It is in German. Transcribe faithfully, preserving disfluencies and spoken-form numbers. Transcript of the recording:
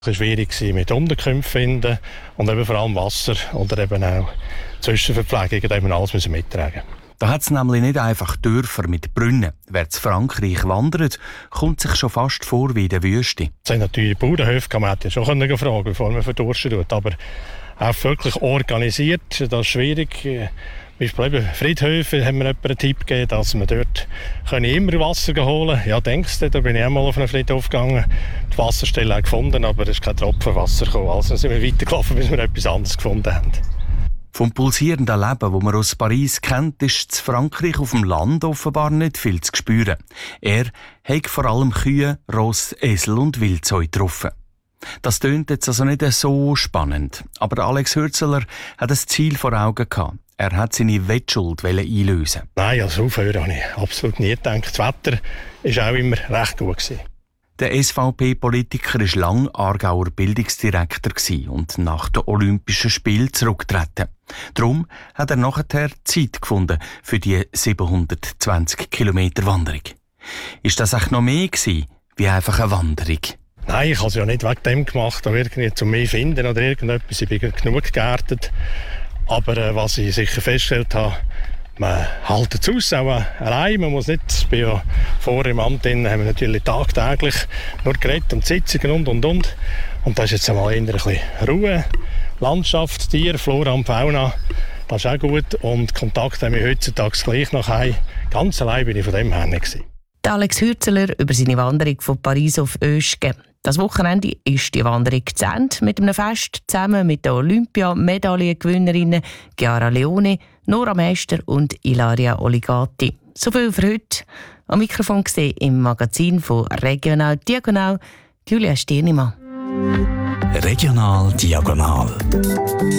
Es war schwierig mit Unterkünften finden und eben vor allem Wasser oder eben auch Zwischenverpflegung, da eben alles müssen mittragen. Da hat es nämlich nicht einfach Dörfer mit Brunnen. Wer zu Frankreich wandert, kommt sich schon fast vor wie in der Wüste. Es sind natürlich Bauernhöfe, kann man ja schon fragen, bevor man verdursten tut. Aber auch wirklich organisiert, das ist schwierig. Zum Beispiel eben Friedhöfe haben mir jemand einen Tipp gegeben, dass man dort immer Wasser holen kann. Ja, denkst du, da bin ich auch mal auf einen Friedhof gegangen, die Wasserstelle auch gefunden, aber es ist kein Tropfen Wasser gekommen. Also sind wir weitergelaufen, bis wir etwas anderes gefunden haben. Vom pulsierenden Leben, das man aus Paris kennt, ist in Frankreich auf dem Land offenbar nicht viel zu spüren. Er hat vor allem Kühe, Ross, Esel und Wildzeug getroffen. Das tönt jetzt also nicht so spannend. Aber Alex Hürzeler hat ein Ziel vor Augen gehabt. Er hat seine Wettschuld einlösen. Nein, also aufhören habe ich absolut nie gedacht. Das Wetter war auch immer recht gut gewesen. Der S V P-Politiker war lange Aargauer Bildungsdirektor und nach den Olympischen Spielen zurückgetreten. Darum hat er nachher Zeit gefunden für die siebenhundertzwanzig Kilometer Wanderung. Ist das auch noch mehr gewesen, wie einfach eine Wanderung? Nein, ich habe es ja nicht wegen dem gemacht, oder irgendwie zum mehr finden oder irgendetwas. Ich bin genug geerdet. Aber äh, was ich sicher festgestellt habe, man hält es aus, auch allein. Man muss nicht, ich bin ja vor im Amt drin, haben wir natürlich tagtäglich nur geredet und Sitzungen und und und. Und da ist jetzt einmal eher ein bisschen Ruhe, Landschaft, Tier, Flora und Fauna. Das ist auch gut und Kontakt haben wir heutzutage gleich noch ein. Ganz allein bin ich von dem her nicht gewesen. Alex Hürzeler über seine Wanderung von Paris auf Oeschge. Das Wochenende ist die Wanderung zu Ende mit einem Fest zusammen mit den Olympia-Medaillengewinnerinnen Chiara Leone, Nora Meister und Ilaria Oligati. So viel für heute. Am Mikrofon gesehen im Magazin von Regional Diagonal Julia Stirnimann. Regional Diagonal.